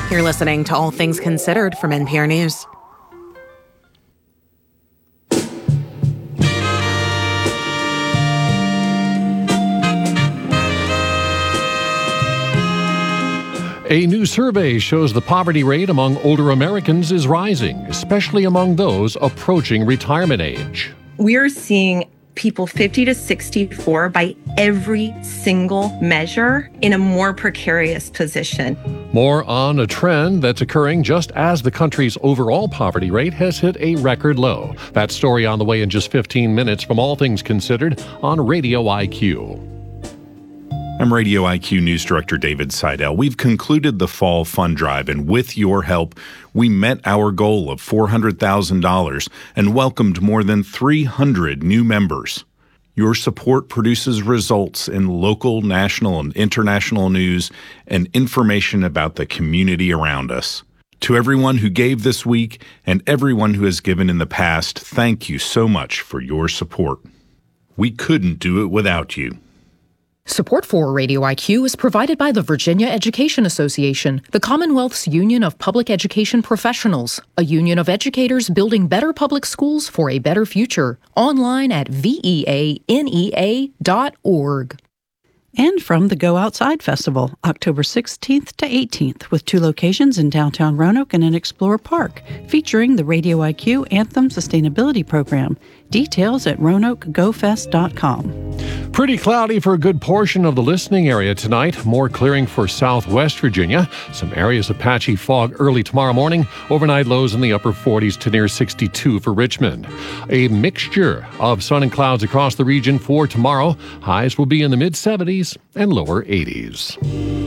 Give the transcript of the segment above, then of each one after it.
You're listening to All Things Considered from NPR News. A new survey shows the poverty rate among older Americans is rising, especially among those approaching retirement age. We're seeing people 50 to 64 by every single measure in a more precarious position. More on a trend that's occurring just as the country's overall poverty rate has hit a record low. That story on the way in just 15 minutes from All Things Considered on Radio IQ. I'm Radio IQ News Director David Seidel. We've concluded the Fall Fund Drive, and with your help, we met our goal of $400,000 and welcomed more than 300 new members. Your support produces results in local, national, and international news and information about the community around us. To everyone who gave this week and everyone who has given in the past, thank you so much for your support. We couldn't do it without you. Support for Radio IQ is provided by the Virginia Education Association, the Commonwealth's Union of Public Education Professionals, a union of educators building better public schools for a better future. Online at veanea.org. And from the Go Outside Festival, October 16th to 18th, with 2 locations in downtown Roanoke and in Explorer Park, featuring the Radio IQ Anthem Sustainability Program. Details at RoanokeGoFest.com. Pretty cloudy for a good portion of the listening area tonight. More clearing for southwest Virginia. Some areas of patchy fog early tomorrow morning. Overnight lows in the upper 40s to near 62 for Richmond. A mixture of sun and clouds across the region for tomorrow. Highs will be in the mid-70s and lower 80s.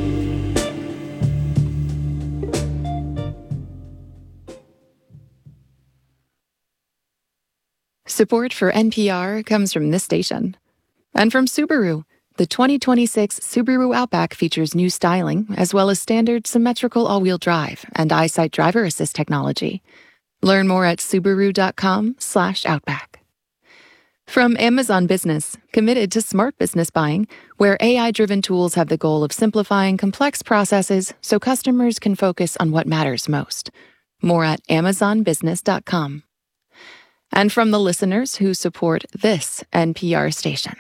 Support for NPR comes from this station. And from Subaru. The 2026 Subaru Outback features new styling, as well as standard symmetrical all-wheel drive and EyeSight driver assist technology. Learn more at Subaru.com/Outback. From Amazon Business, committed to smart business buying, where AI-driven tools have the goal of simplifying complex processes so customers can focus on what matters most. More at AmazonBusiness.com. And from the listeners who support this NPR station.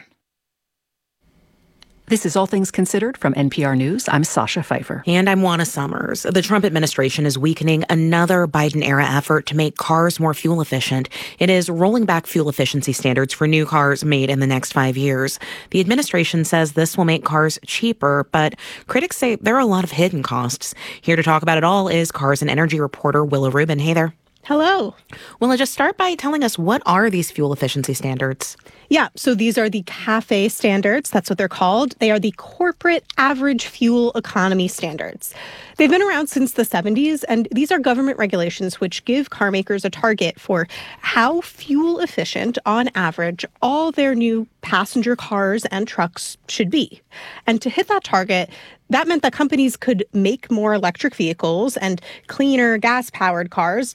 This is All Things Considered from NPR News. I'm Sasha Pfeiffer. And I'm Juana Summers. The Trump administration is weakening another Biden-era effort to make cars more fuel efficient. It is rolling back fuel efficiency standards for new cars made in the next 5 years. The administration says this will make cars cheaper, but critics say there are a lot of hidden costs. Here to talk about it all is Cars and Energy reporter Willa Rubin. Hey there. Hello. Willa, just start by telling us, what are these fuel efficiency standards? Yeah, so these are the CAFE standards. That's what they're called. They are the corporate average fuel economy standards. They've been around since the 70s, and these are government regulations which give car makers a target for how fuel efficient, on average, all their new passenger cars and trucks should be. And to hit that target, that meant that companies could make more electric vehicles and cleaner gas-powered cars